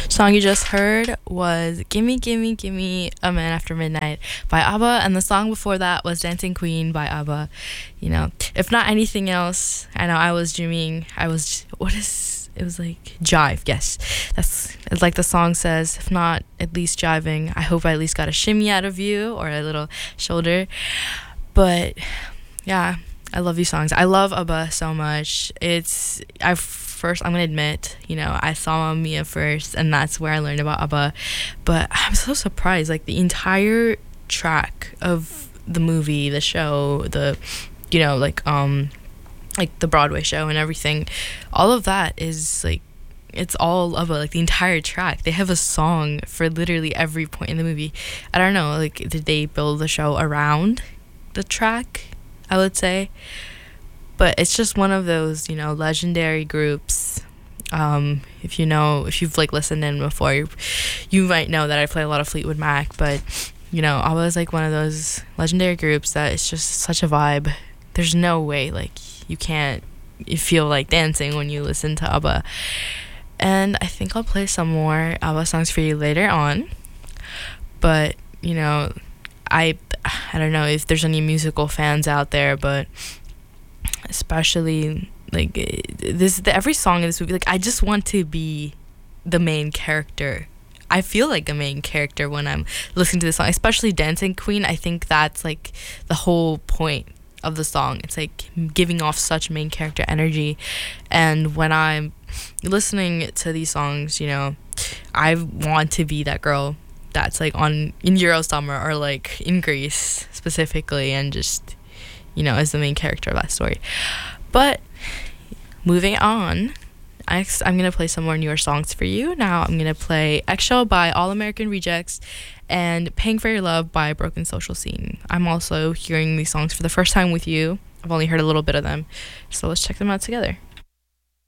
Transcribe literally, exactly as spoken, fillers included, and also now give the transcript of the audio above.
Song you just heard was Gimme Gimme Gimme A Man After Midnight by ABBA, and the song before that was Dancing Queen by ABBA. You know, if not anything else, I know I was dreaming, I was, what is, it was like jive, yes. That's, it's like the song says, if not at least jiving, I hope I at least got a shimmy out of you or a little shoulder. But yeah, I love these songs. I love ABBA so much. It's, I first, I'm gonna admit, you know, I saw Mamma Mia first, and that's where I learned about ABBA. But I'm so surprised, like the entire track of the movie, the show, the, you know, like um, like the Broadway show and everything, all of that is like, it's all ABBA, like the entire track. They have a song for literally every point in the movie. I don't know, like did they build the show around the track? I would say. But it's just one of those, you know, legendary groups. Um, if you know, if you've like listened in before, you, you might know that I play a lot of Fleetwood Mac. But you know, ABBA is like one of those legendary groups that it's just such a vibe. There's no way like you can't you feel like dancing when you listen to ABBA. And I think I'll play some more ABBA songs for you later on. But you know, I I don't know if there's any musical fans out there, but especially like this the, every song in this movie, like I just want to be the main character. I feel like a main character when I'm listening to this song, especially Dancing Queen. I think that's like the whole point of the song. It's like giving off such main character energy, and when I'm listening to these songs, you know, I want to be that girl that's like on in Eurosummer or like in Greece specifically, and just, you know, as the main character of that story. But moving on, I, I'm going to play some more newer songs for you. Now I'm going to play X-Shell by All American Rejects and Paying for Your Love by Broken Social Scene. I'm also hearing these songs for the first time with you. I've only heard a little bit of them, so let's check them out together.